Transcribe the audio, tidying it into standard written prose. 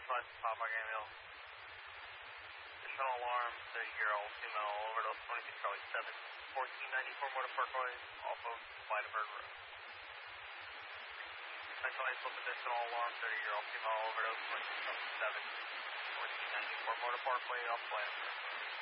Southwest Papa Gamble. Additional alarm, 30-year-old female overdose, 26 Charlie 7, 1494 Motor Parkway, off of Whiteberg Road. Central Islip, additional alarm, 30-year-old female overdose, 26 Charlie 7, 1494 Motor Parkway, off Whiteberg Road.